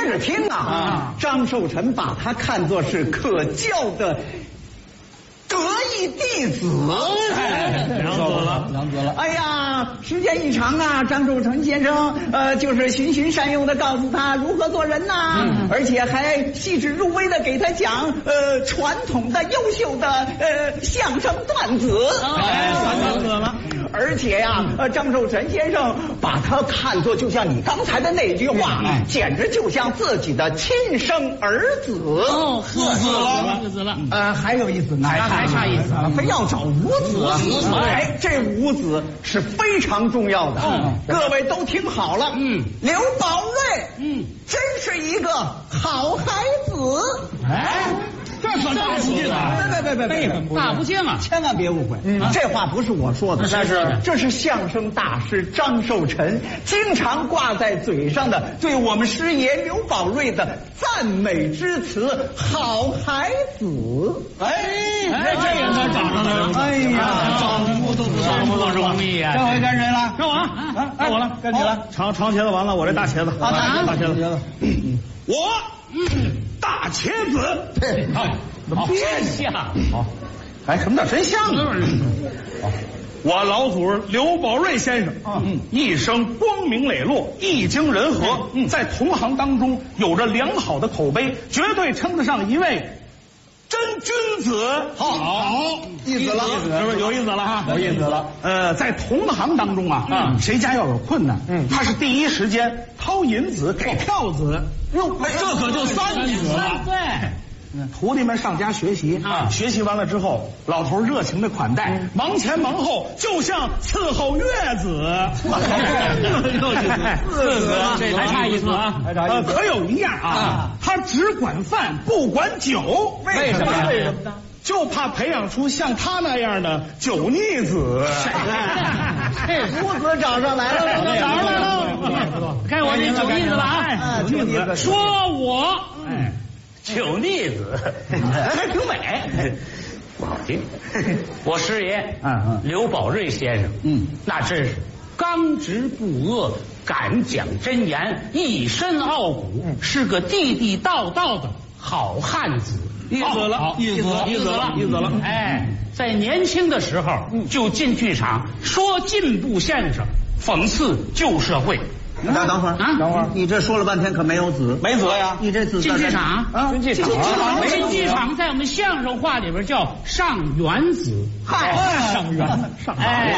日听啊，张寿臣把他看作是可教的得意弟子。 良子了，良子了。 哎呀，时间一长啊，张寿臣先生就是循循善诱的告诉他如何做人呐，而且还细致入微的给他讲传统的优秀的相声段子。 良子了。 而且呀，张寿臣先生把他看作就像你刚才的那句话，简直就像自己的亲生儿子。 哦，四子了。 还有一子呢， 还差一子， 非要找五子。哎，这五子是非常重要的。各位都听好了。刘宝瑞，真是一个好孩子。 哎。这可大不敬啊！ 别， 大不敬啊！ 千万别误会，这话不是我说的，这是相声大师张寿臣经常挂在嘴上的对我们师爷刘宝瑞的赞美之词。好孩子！ 哎，这也算找上了。 哎呀， 找不容易啊！ 这回该谁了？ 该我了，该我了，该你了。长茄子完了，我这大茄子，大茄子，我大茄子， 别像好，哎，什么叫真相呢？我老祖刘宝瑞先生，一生光明磊落，一经人和，在同行当中有着良好的口碑，绝对称得上一位真君子。好， 意思了， 是不是有意思了哈？ 有意思了。 在同行当中啊，谁家要有困难，他是第一时间掏银子给票子。哟，这可就三子了。对。徒弟们上家学习学习完了之后，老头热情的款待，忙前忙后，就像伺候月子。 四子， 这还差一子啊！可有一样啊，他只管饭不管酒。 为什么？ 就怕培养出像他那样的酒逆子。 这五子找上来了， 找上来了。该我这酒逆子了啊！ 酒逆子， 说我酒逆子，还挺美，不好听。我师爷，刘宝瑞先生，那真是刚直不阿，敢讲真言，一身傲骨，是个地地道道的好汉子。意思了，意思了。哎，在年轻的时候就进剧场，说进步相声，讽刺旧社会。 等会儿，你这说了半天可没有子， 没子呀？ 你这子进剧场啊？进剧场在我们相声话里边叫上元子。 嗨， 上元。哎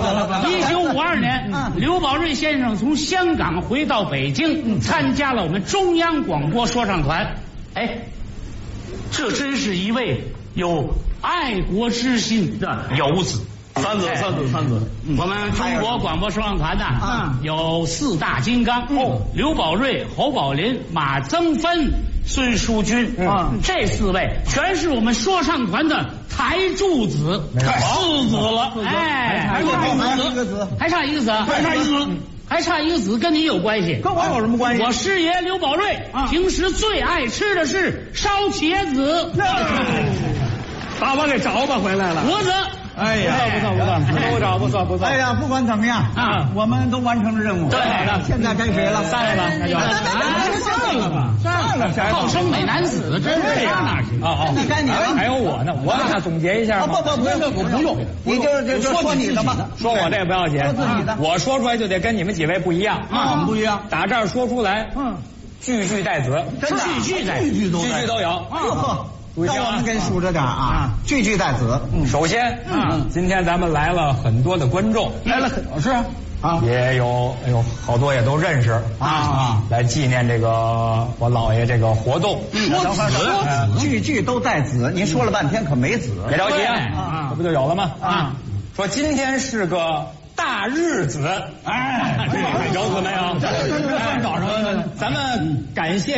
，1952年，刘宝瑞先生从香港回到北京，参加了我们中央广播说唱团。哎，这真是一位有爱国之心的游子。三子。我们中国广播说唱团呢，有4大金刚，刘宝瑞、侯宝林、马增芬、孙淑君，这4位全是我们说唱团的台柱子。4子了，哎，还差一个子，还差一个子，跟你有关系。 跟我有什么关系？ 我师爷刘宝瑞平时最爱吃的是烧茄子。把我给找吧回来了，五子。哎呀，不错。 哎呀，不管怎么样我们都完成了任务。 对， 现在该谁了？ 散了，那就散了。好生美男子，真是这样哪行？ 那该你了。 还有我呢，我给他总结一下。 不用，你就说你的吧。 说我这不要紧， 说自己的。 我说出来就得跟你们几位不一样。 怎么不一样？ 打这儿说出来，句句带子， 句句都有。 那我们给数着点句句带子。 首先今天咱们来了很多的观众， 来了是也有好多也都认识来纪念这个我姥爷这个活动。 说子，句句都带子，您说了半天可没子。 别着急这不就有了吗？说今天是个大日子，有子没有？ 找上了， 咱们感谢。